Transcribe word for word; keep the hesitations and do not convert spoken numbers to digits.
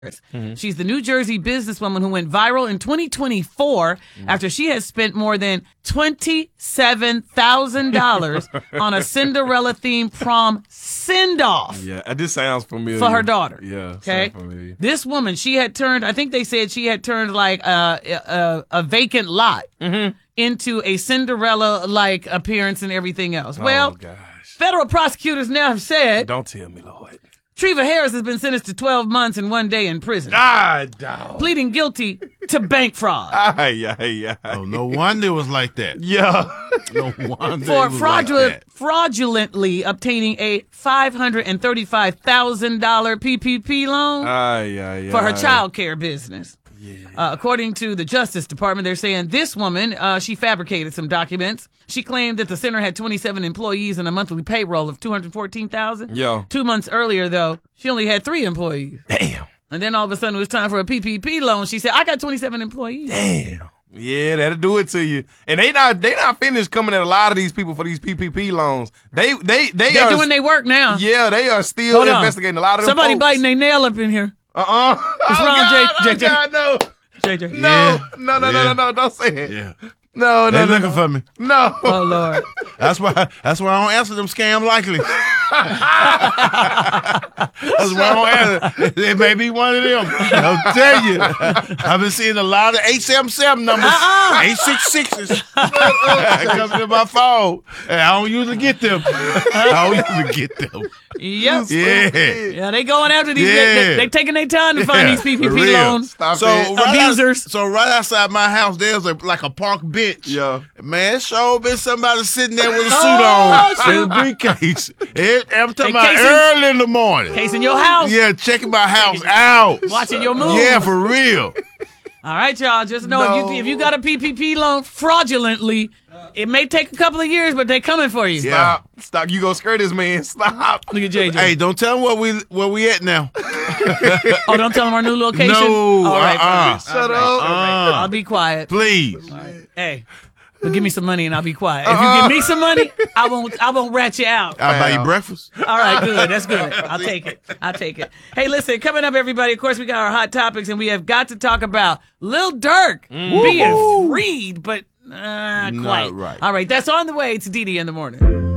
Mm-hmm. She's the New Jersey businesswoman who went viral in twenty twenty-four mm-hmm. after she has spent more than twenty-seven thousand dollars on a Cinderella-themed prom send-off. Yeah, this sounds familiar. For her daughter. Yeah, okay. Sounds familiar. This woman, she had turned, I think they said she had turned like a, a, a vacant lot mm-hmm. into a Cinderella-like appearance and everything else. Oh, well, gosh. Federal prosecutors now have said... Don't tell me, Lord. Treva Harris has been sentenced to twelve months and one day in prison. Ah, dog. Pleading guilty to bank fraud. Ah, yeah, yeah. Oh, no wonder it was like that. Yeah. No wonder For it was fraudulent, like that. fraudulently obtaining a five hundred thirty-five thousand dollars P P P loan ah, yeah, yeah. for her child care business. Yeah. Uh, according to the Justice Department, they're saying this woman, uh, she fabricated some documents. She claimed that the center had twenty-seven employees and a monthly payroll of two hundred fourteen thousand dollars. Yeah. Two months earlier, though, she only had three employees. Damn. And then all of a sudden it was time for a P P P loan. She said, I got twenty-seven employees. Damn. Yeah, that'll do it to you. And they not they not finished coming at a lot of these people for these P P P loans. They they they They're are doing their work now. Yeah, they are still Hold investigating on. a lot of them Somebody folks. biting their nail up in here. Uh-uh. What's oh, wrong, God, J- oh, J- J- God, no. J J. No, Yeah. no, no, Yeah. no, no, no, don't say it. Yeah. No, no, They no. looking no. for me. No. Oh, Lord. That's why That's why I don't answer them scam likely. That's why I don't answer. It may be one of them. I'll tell you. I've been seeing a lot of eight seven seven numbers, Uh-uh. eight six sixes coming to my phone. And I don't usually get them. I don't usually get them. Yep. Yeah. Yeah, they going after these. Yeah. They, they, they taking their time to find Yeah, these P P for P real. loans. Stop So it. right out- Abusers. so right outside my house, there's a like a park bench. Yeah. Man, it sure been somebody sitting there with a suit Oh, on and a briefcase. It, I'm talking Hey, about Casey. early in the morning. Case in your house. Yeah, checking my house out. Watching your moves. Yeah, for real. All right, y'all. Just know No. if, you, if you got a P P P loan fraudulently, it may take a couple of years, but they coming for you. Yeah. Stop. Stop. You gonna scare this man. Stop. Look at J J. Hey, don't tell them where we where we at now. Oh, don't tell them our new location? No, All right, uh-uh. fine. Shut All up. right, all right. Uh. I'll be quiet. Please. Hey, but give me some money and I'll be quiet. If you give me some money, I won't I won't rat you out. I'll buy you Wow. breakfast. All right, good. That's good. I'll take it. I'll take it. Hey, listen, coming up, everybody, of course, we got our hot topics, and we have got to talk about Lil Durk being freed, but uh, Not quite. right. All right, that's on the way to D D in the morning.